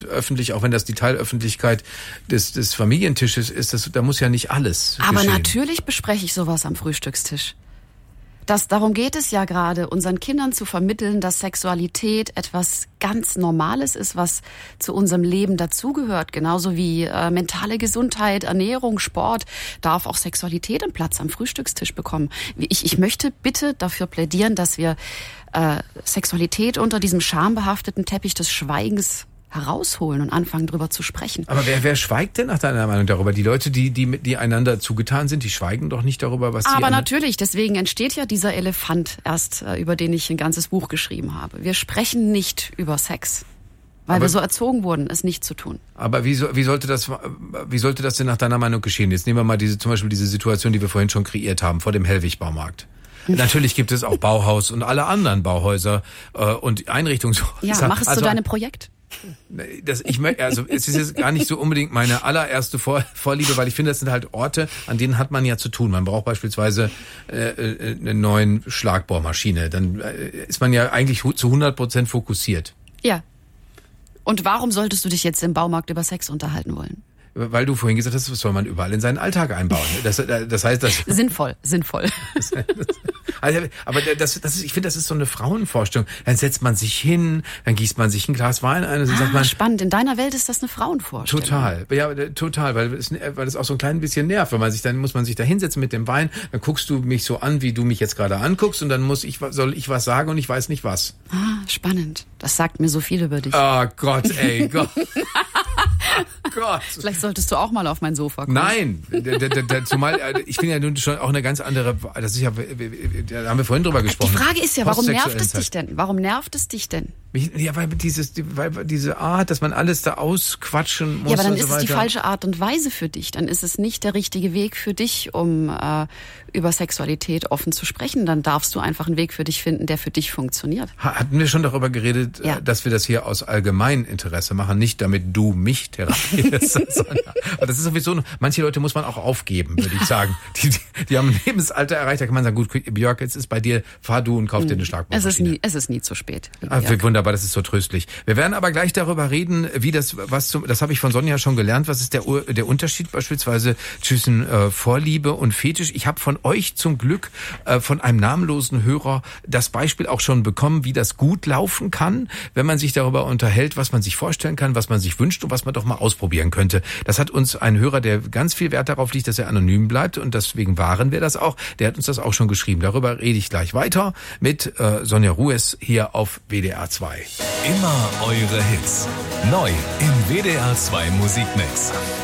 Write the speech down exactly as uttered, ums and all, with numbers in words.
öffentlich, auch wenn das die Teilöffentlichkeit des, des Familientisches ist, das, da muss ja nicht alles Aber geschehen. natürlich bespreche ich sowas am Frühstückstisch. Das, darum geht es ja gerade, unseren Kindern zu vermitteln, dass Sexualität etwas ganz Normales ist, was zu unserem Leben dazugehört. Genauso wie äh, mentale Gesundheit, Ernährung, Sport, darf auch Sexualität einen Platz am Frühstückstisch bekommen. Ich, ich möchte bitte dafür plädieren, dass wir äh, Sexualität unter diesem schambehafteten Teppich des Schweigens herausholen und anfangen, drüber zu sprechen. Aber wer, wer schweigt denn nach deiner Meinung darüber? Die Leute, die, die, die einander zugetan sind, die schweigen doch nicht darüber, was sie... Aber natürlich, deswegen entsteht ja dieser Elefant erst, über den ich ein ganzes Buch geschrieben habe. Wir sprechen nicht über Sex, weil aber, wir so erzogen wurden, es nicht zu tun. Aber wie, so, wie, sollte das, wie sollte das denn nach deiner Meinung geschehen? Jetzt nehmen wir mal diese, zum Beispiel diese Situation, die wir vorhin schon kreiert haben, vor dem Hellwig-Baumarkt. Natürlich gibt es auch Bauhaus und alle anderen Bauhäuser äh, und Einrichtungshäuser. Ja, mach es also, zu deinem Projekt. Das, ich möchte, also es ist jetzt gar nicht so unbedingt meine allererste Vor, Vorliebe, weil ich finde, das sind halt Orte, an denen hat man ja zu tun. Man braucht beispielsweise äh, eine neue Schlagbohrmaschine. Dann äh, ist man ja eigentlich zu hundert Prozent fokussiert. Ja. Und warum solltest du dich jetzt im Baumarkt über Sex unterhalten wollen? Weil du vorhin gesagt hast, das soll man überall in seinen Alltag einbauen. Das, das heißt, das sinnvoll, sinnvoll. Das, das, also, aber das, das ist, ich finde, das ist so eine Frauenvorstellung. Dann setzt man sich hin, dann gießt man sich ein Glas Wein ein und dann ah, sagt man. Spannend. In deiner Welt ist das eine Frauenvorstellung. Total, ja, total, weil es, weil es auch so ein klein bisschen nervt, weil man sich dann muss man sich da hinsetzen mit dem Wein. Dann guckst du mich so an, wie du mich jetzt gerade anguckst, und dann muss ich soll ich was sagen und ich weiß nicht was. Ah, spannend. Das sagt mir so viel über dich. Oh Gott, ey, Gott. Gott. Vielleicht solltest du auch mal auf mein Sofa kommen. Nein, da, da, da, zumal ich bin ja nun schon auch eine ganz andere, das ist ja, da haben wir vorhin drüber gesprochen. Die Frage ist ja, warum nervt es dich denn? Warum nervt es dich denn? Ja, weil dieses, weil diese Art, dass man alles da ausquatschen muss. Ja, aber dann und so ist es weiter. die falsche Art und Weise für dich. Dann ist es nicht der richtige Weg für dich, um äh, über Sexualität offen zu sprechen. Dann darfst du einfach einen Weg für dich finden, der für dich funktioniert. Hatten wir schon darüber geredet, ja. dass wir das hier aus allgemeinem Interesse machen, nicht damit du mich therapierst. sondern, das ist sowieso, manche Leute muss man auch aufgeben, würde ich sagen. Die, die, die haben ein Lebensalter erreicht, da kann man sagen, gut, Björk, jetzt ist bei dir, fahr du und kauf dir eine Schlagbohrmaschine. Es ist nie, es ist nie zu spät. Ah, wunderbar, das ist so tröstlich. Wir werden aber gleich darüber reden, wie das, was zum, das habe ich von Sonja schon gelernt, was ist der, der Unterschied beispielsweise zwischen äh, Vorliebe und Fetisch. Ich habe von euch zum Glück äh, von einem namenlosen Hörer das Beispiel auch schon bekommen, wie das gut laufen kann, wenn man sich darüber unterhält, was man sich vorstellen kann, was man sich wünscht und was man doch mal ausprobieren könnte. Das hat uns ein Hörer, der ganz viel Wert darauf legt, dass er anonym bleibt, und deswegen wahren wir das auch, der hat uns das auch schon geschrieben. Darüber rede ich gleich weiter mit äh, Sonja Ruess hier auf W D R zwei. Immer eure Hits. Neu im W D R zwei Musikmix.